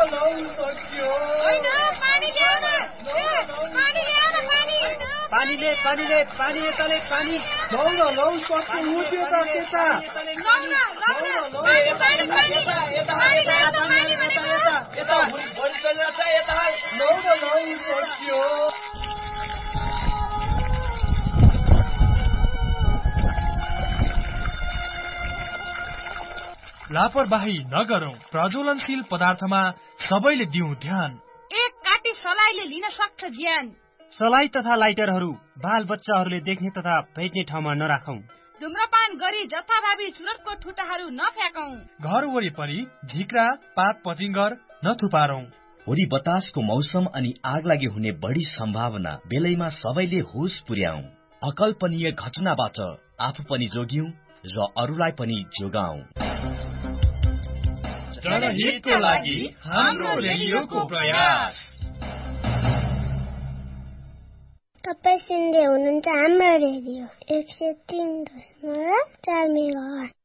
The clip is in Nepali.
लौ सक्यो हैन पानी ल्याउन पानी ल्याउन पानी पानी यताले पानी लौ सक्यो उ त्यता लौ सक्यो लापरवाही नगरौं। प्रज्वलनशील पदार्थमा सबैले दिउँ ध्यान। एक काटी सलाईले लिन सक्छ ज्यान। सलाई तथा लाइटरहरू बाल बच्चाहरूले देख्ने तथा भेट्ने ठाउँमा नराखौं। धुम्रपान गरी जथाभावी चुरोटको ठुटाहरू नफ्याकौं। घर वरिपरि झिक्रा पात पतिंगर नथुपारौं। होरी बतासको मौसम अनि आगलागी हुने बढी सम्भावना बेलैमा सबैले होस पुर्याऊ। अकल्पनीय घटनाबाट आफू पनि जोगियौं र अरूलाई पनि जोगाऊ। जनहितको लागि हाम्रो रेडियोको प्रयास। तपाई सुन्दै हुनुहुन्छ हाम्रो रेडियो 103.4 मेगाहर्ज।